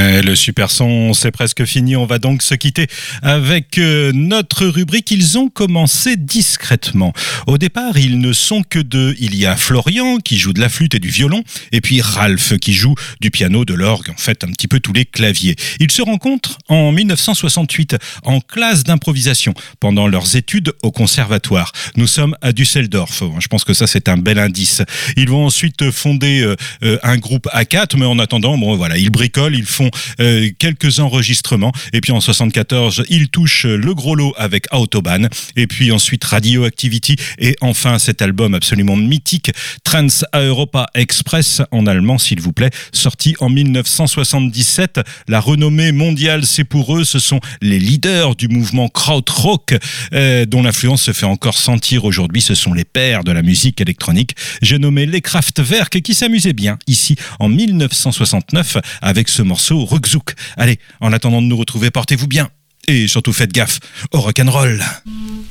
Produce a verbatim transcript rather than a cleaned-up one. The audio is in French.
Euh, le super son, c'est presque fini. On va donc se quitter avec euh, notre rubrique. Ils ont commencé discrètement. Au départ, ils ne sont que deux. Il y a Florian qui joue de la flûte et du violon, et puis Ralph qui joue du piano, de l'orgue, en fait un petit peu tous les claviers. Ils se rencontrent en dix-neuf cent soixante-huit en classe d'improvisation pendant leurs études au conservatoire. Nous sommes à Düsseldorf. Je pense que ça, c'est un bel indice. Ils vont ensuite fonder euh, euh, un groupe à quatre, mais en attendant, bon voilà, ils bricolent, ils font euh, quelques enregistrements, et puis en soixante-quatorze, ils touchent le gros lot avec Autobahn, et puis ensuite Radioactivity, et enfin cet album absolument mythique, Trans-Europa Express, en allemand s'il vous plaît, sorti en dix-neuf cent soixante-dix-sept. La renommée mondiale, c'est pour eux, ce sont les leaders du mouvement krautrock, euh, dont l'influence se fait encore sentir aujourd'hui. Ce sont les pères de la musique électronique. J'ai nommé les Kraftwerk, qui s'amusaient bien ici en dix-neuf cent soixante-neuf avec ce morceau Rückzug. Allez, en attendant de nous retrouver, portez-vous bien et surtout faites gaffe au rock'n'roll.